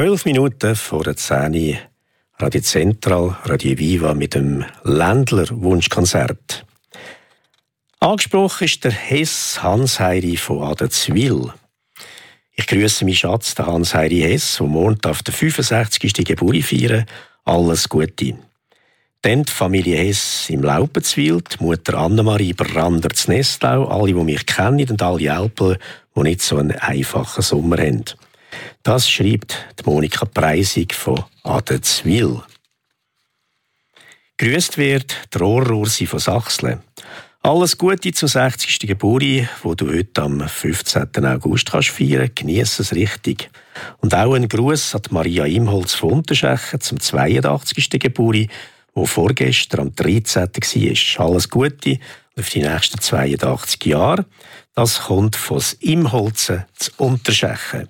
12 Minuten vor der 10 Uhr, Radio Central, Radio Viva mit dem Ländler-Wunschkonzert. Angesprochen ist der Hess Hans-Heiri von Adenzwil. Ich grüße meinen Schatz, den Hans-Heiri Hess, der morgen auf der 65. Geburtstag feiern. Alles Gute. Dann die Familie Hess im Laupenzwil, die Mutter Annemarie Brander zu Nestau, alle, die mich kennen und alle Älpel, die nicht so einen einfachen Sommer haben. Das schreibt die Monika Preisig von Adenzwil. Grüßt wird die Rohrursi von Sachsle. Alles Gute zum 60. Geburtstag, wo du heute am 15. August kannst feiern. Genieß es richtig. Und auch ein Gruß an Maria Imholz von Unterschechen zum 82. Geburtstag, wo vorgestern am 13. war. Alles Gute auf die nächsten 82 Jahre. Das kommt von Imholzen zu Unterschechen.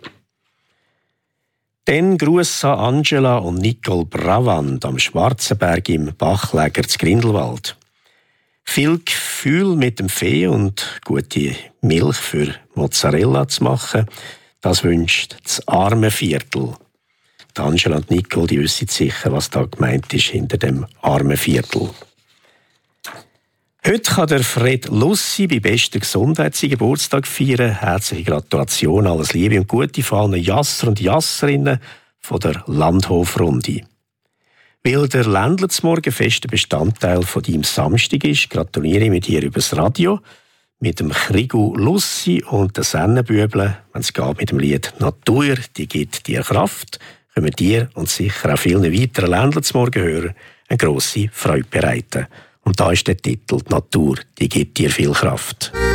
Dann Gruß an Angela und Nicole Bravand am Schwarzenberg im Bachläger zu Grindelwald. Viel Gefühl mit dem Fee und gute Milch für Mozzarella zu machen, das wünscht das arme Viertel. Die Angela und Nicole, die wissen sicher, was da gemeint ist hinter dem armen Viertel. Heute kann der Fred Lussi bei bester Gesundheit seinen Geburtstag feiern. Herzliche Gratulation, alles Liebe und Gute von allen Jasser und Jasserinnen von der Landhofrunde. Weil der Ländler zum Morgen fester Bestandteil von deinem Samstag ist, gratuliere ich mit dir übers Radio, mit dem Krigu Lussi und den Sennenbübeln, wenn es geht mit dem Lied «Natur, die gibt dir Kraft», können wir dir und sicher auch vielen weiteren Ländler zum Morgen hören eine grosse Freude bereiten. Und da ist der Titel «Die Natur, die gibt dir viel Kraft».